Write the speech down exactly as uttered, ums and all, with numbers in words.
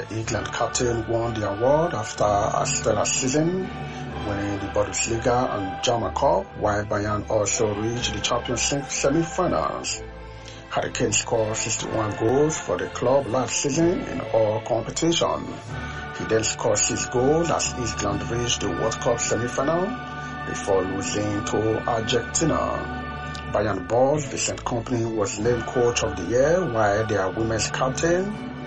England captain won the award after a stellar season, winning the Bundesliga and German Cup, while Bayern also reached the Champions League semi-finals. Harry Kane scored sixty-one goals for the club last season in all competitions. He then scored six goals as England reached the World Cup semi-final before losing to Argentina. Bayern boss Vincent Kompany was named Coach of the Year, while their women's captain